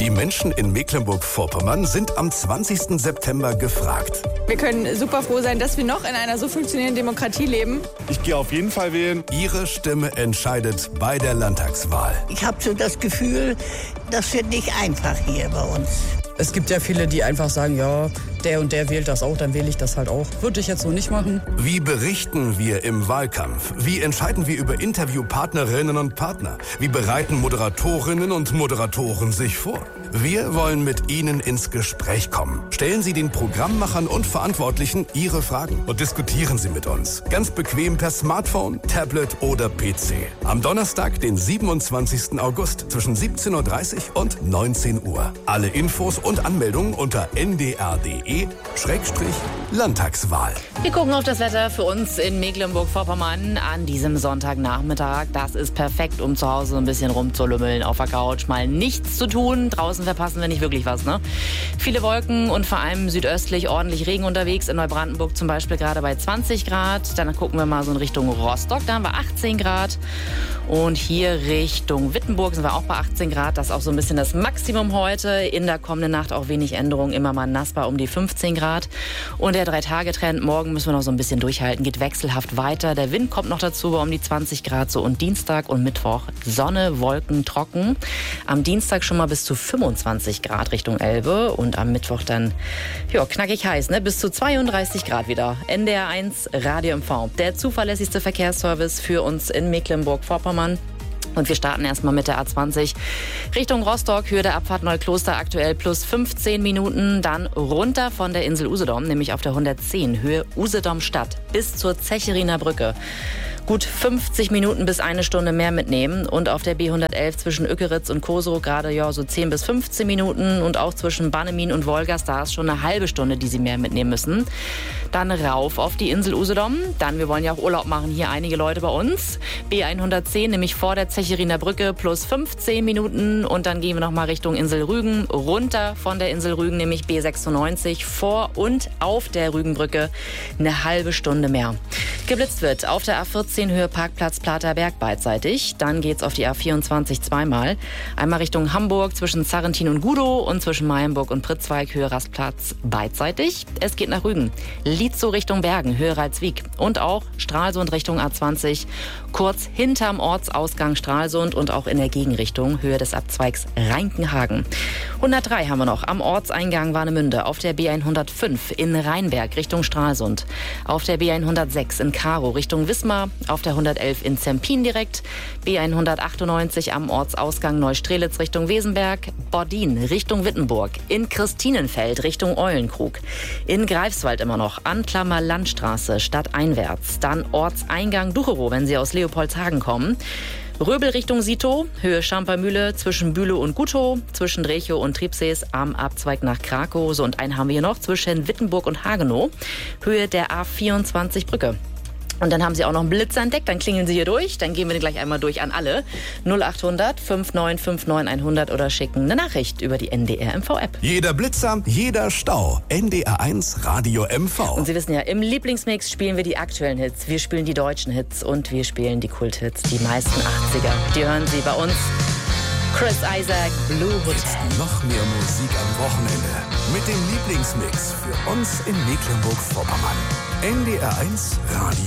Die Menschen in Mecklenburg-Vorpommern sind am 20. September gefragt. Wir können super froh sein, dass wir noch in einer so funktionierenden Demokratie leben. Ich gehe auf jeden Fall wählen. Ihre Stimme entscheidet bei der Landtagswahl. Ich habe so das Gefühl, das wird nicht einfach hier bei uns. Es gibt ja viele, die einfach sagen, ja, der und der wählt das auch, dann wähle ich das halt auch. Würde ich jetzt so nicht machen. Wie berichten wir im Wahlkampf? Wie entscheiden wir über Interviewpartnerinnen und Partner? Wie bereiten Moderatorinnen und Moderatoren sich vor? Wir wollen mit Ihnen ins Gespräch kommen. Stellen Sie den Programmmachern und Verantwortlichen Ihre Fragen und diskutieren Sie mit uns. Ganz bequem per Smartphone, Tablet oder PC. Am Donnerstag, den 27. August zwischen 17.30 Uhr und 19 Uhr. Alle Infos und Anmeldungen unter ndr.de/Landtagswahl. Wir gucken auf das Wetter für uns in Mecklenburg-Vorpommern an diesem Sonntagnachmittag. Das ist perfekt, um zu Hause ein bisschen rumzulümmeln, auf der Couch, mal nichts zu tun. Draußen verpassen wir nicht wirklich was, ne? Viele Wolken und vor allem südöstlich ordentlich Regen unterwegs. In Neubrandenburg zum Beispiel gerade bei 20 Grad. Dann gucken wir mal so in Richtung Rostock, da haben wir 18 Grad. Und hier Richtung Wittenburg sind wir auch bei 18 Grad. Das ist auch so ein bisschen das Maximum heute. In der kommenden Nacht auch wenig Änderungen, immer mal nassbar um die 15 Grad. Und der 3-Tage-Trend, morgen müssen wir noch so ein bisschen durchhalten, geht wechselhaft weiter. Der Wind kommt noch dazu bei um die 20 Grad so. Und Dienstag und Mittwoch Sonne, Wolken, trocken. Am Dienstag schon mal bis zu 25 Grad Richtung Elbe. Und am Mittwoch dann, ja, knackig heiß, ne? Bis zu 32 Grad wieder. NDR1 Radio MV, der zuverlässigste Verkehrsservice für uns in Mecklenburg-Vorpommern. Und wir starten erstmal mit der A20 Richtung Rostock, Höhe der Abfahrt Neukloster aktuell plus 15 Minuten. Dann runter von der Insel Usedom, nämlich auf der 110, Höhe Usedom Stadt bis zur Zecheriner Brücke. Gut 50 Minuten bis eine Stunde mehr mitnehmen. Und auf der B111 zwischen Ückeritz und Kosow gerade ja so 10 bis 15 Minuten. Und auch zwischen Bannemin und Wolgast, da ist schon eine halbe Stunde, die Sie mehr mitnehmen müssen. Dann rauf auf die Insel Usedom. Dann, wir wollen ja auch Urlaub machen, hier einige Leute bei uns. B110, nämlich vor der Zecheriner Brücke, plus 15 Minuten. Und dann gehen wir nochmal Richtung Insel Rügen. Runter von der Insel Rügen, nämlich B96, vor und auf der Rügenbrücke eine halbe Stunde mehr. Geblitzt wird auf der A14 Höhe Parkplatz Platerberg beidseitig. Dann geht's auf die A24 zweimal. Einmal Richtung Hamburg zwischen Zarrentin und Gudow und zwischen Meyenburg und Pritzweig Höhe Rastplatz beidseitig. Es geht nach Rügen. Lietzow Richtung Bergen Höhe Reitswiek. Und auch Stralsund Richtung A20. Kurz hinterm Ortsausgang Stralsund und auch in der Gegenrichtung Höhe des Abzweigs Reinkenhagen. 103 haben wir noch am Ortseingang Warnemünde. Auf der B105 in Rheinberg Richtung Stralsund. Auf der B106 in Karow Richtung Wismar. Auf der 111 in Zempin direkt, B198 am Ortsausgang Neustrelitz Richtung Wesenberg, Bordin Richtung Wittenburg, in Christinenfeld Richtung Eulenkrug, in Greifswald immer noch, Anklammer Landstraße stadteinwärts, dann Ortseingang Ducherow, wenn Sie aus Leopoldshagen kommen, Röbel Richtung Sito, Höhe Schampermühle zwischen Bülow und Gutow, zwischen Drechow und Triebsees am Abzweig nach Krakow. So, und einen haben wir hier noch zwischen Wittenburg und Hagenow, Höhe der A24 Brücke. Und dann haben Sie auch noch einen Blitzer entdeckt, dann klingeln Sie hier durch, dann gehen wir den gleich einmal durch an alle. 0800 5959 100 oder schicken eine Nachricht über die NDR MV App. Jeder Blitzer, jeder Stau. NDR1 Radio MV. Und Sie wissen ja, im Lieblingsmix spielen wir die aktuellen Hits, wir spielen die deutschen Hits und wir spielen die Kulthits, die meisten 80er. Die hören Sie bei uns. Chris Isaak, Blue Hotel. Jetzt noch mehr Musik am Wochenende. Mit dem Lieblingsmix für uns in Mecklenburg-Vorpommern. NDR1 Radio